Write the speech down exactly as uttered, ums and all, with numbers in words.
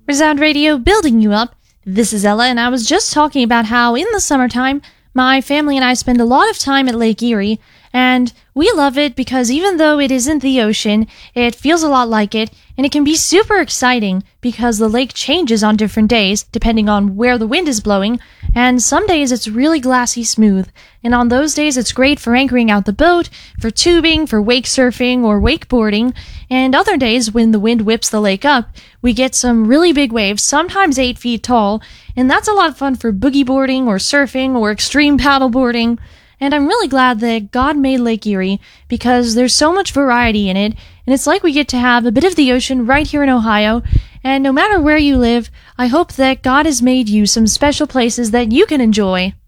Resound Radio, building you up. This is Ella, and I was just talking about how in the summertime, my family and I spend a lot of time at Lake Erie, and we love it because even though it isn't the ocean, it feels a lot like it, and it can be super exciting because the lake changes on different days depending on where the wind is blowing, and some days it's really glassy smooth, and on those days it's great for anchoring out the boat, for tubing, for wake surfing or wakeboarding, and other days when the wind whips the lake up, we get some really big waves, sometimes eight feet tall, and that's a lot of fun for boogie boarding or surfing or extreme paddle boarding. And I'm really glad that God made Lake Erie because there's so much variety in it, and it's like we get to have a bit of the ocean right here in Ohio. And no matter where you live, I hope that God has made you some special places that you can enjoy.